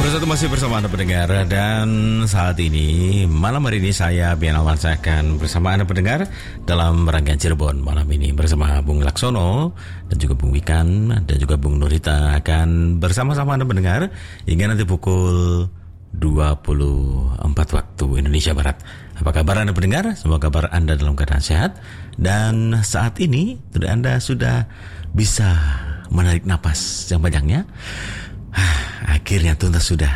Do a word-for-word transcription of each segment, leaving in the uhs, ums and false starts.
Bersatu masih bersama Anda pendengar, dan saat ini malam hari ini saya Bian Alwansyah akan bersama Anda pendengar dalam rangkaian Cirebon malam ini bersama Bung Laksono dan juga Bung Wikan dan juga Bung Nurita akan bersama-sama Anda pendengar hingga nanti pukul dua puluh empat waktu Indonesia Barat. Apa kabar Anda pendengar? Semoga kabar Anda dalam keadaan sehat, dan saat ini Anda sudah bisa menarik napas yang panjangnya. Akhirnya tuntas sudah.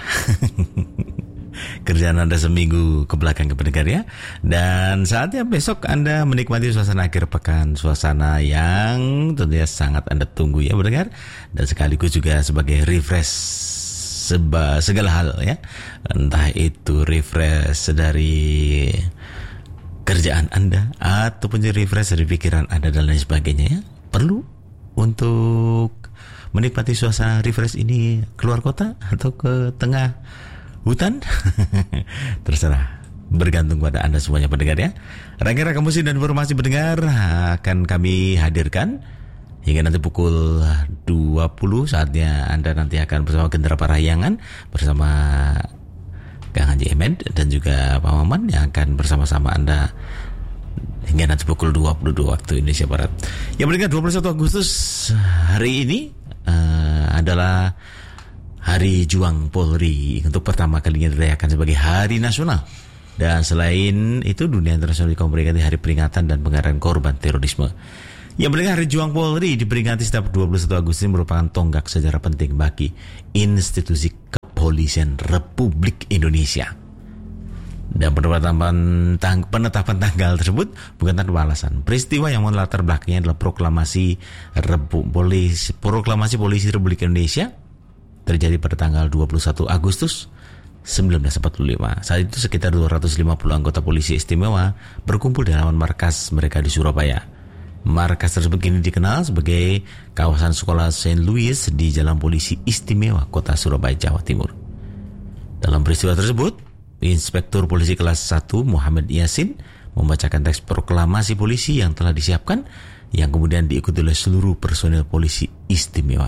Kerjaan Anda seminggu ke belakang ke pendengar ya. Dan saatnya besok Anda menikmati suasana akhir pekan, suasana yang tentunya sangat Anda tunggu ya pendengar, dan sekaligus juga sebagai refresh seba, segala hal ya. Entah itu refresh dari kerjaan Anda ataupun refresh dari pikiran Anda dan lain sebagainya ya. Perlu untuk menikmati suasana refresh ini keluar kota atau ke tengah hutan? Terserah, bergantung pada Anda semuanya pendengar ya. Rangkaian musik dan informasi pendengar akan kami hadirkan hingga nanti pukul dua puluh. Saatnya Anda nanti akan bersama Gendera Parahyangan bersama Kang Haji Emed dan juga Pak Maman yang akan bersama-sama Anda hingga nanti pukul dua puluh dua waktu Indonesia Barat. Yang penting dua puluh satu Agustus hari ini Uh, adalah Hari Juang Polri, untuk pertama kalinya dirayakan sebagai Hari Nasional. Dan selain itu, dunia internasional juga memperingati Hari Peringatan dan Penghargaan Korban Terorisme. Yang penting Hari Juang Polri diperingati setiap dua puluh satu Agustus merupakan tonggak sejarah penting bagi institusi kepolisian Republik Indonesia. Dan penetapan, tang, penetapan tanggal tersebut bukan tanpa alasan. Peristiwa yang melatar belakangnya adalah proklamasi Repu, polisi, proklamasi Polisi Republik Indonesia terjadi pada tanggal dua puluh satu Agustus seribu sembilan ratus empat puluh lima. Saat itu sekitar dua ratus lima puluh anggota polisi istimewa berkumpul di halaman markas mereka di Surabaya. Markas tersebut kini dikenal sebagai kawasan sekolah Saint Louis di Jalan Polisi Istimewa Kota Surabaya, Jawa Timur. Dalam peristiwa tersebut, Inspektur Polisi kelas satu Muhammad Yasin membacakan teks proklamasi polisi yang telah disiapkan, yang kemudian diikuti oleh seluruh personil polisi istimewa.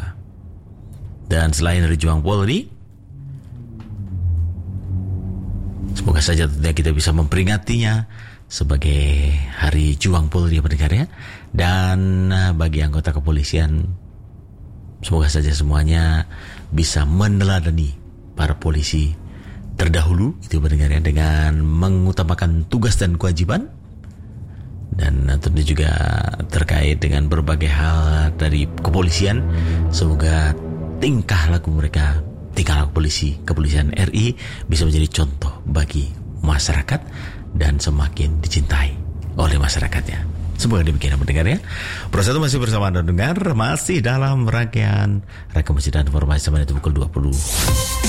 Dan selain Hari Juang Polri, semoga saja tentunya kita bisa memperingatinya sebagai Hari Juang Polri pendengar ya. Dan bagi anggota kepolisian, semoga saja semuanya bisa meneladani para polisi terdahulu itu pendengar ya, dengan mengutamakan tugas dan kewajiban, dan tentu juga terkait dengan berbagai hal dari kepolisian. Semoga tingkah laku mereka, tingkah laku polisi kepolisian R I bisa menjadi contoh bagi masyarakat dan semakin dicintai oleh masyarakatnya. Semoga demikian pendengar ya. Bersatu masih bersama Anda dengar, masih dalam rangkaian Rangkaian Musik dan Informasi sampai itu pukul dua puluh.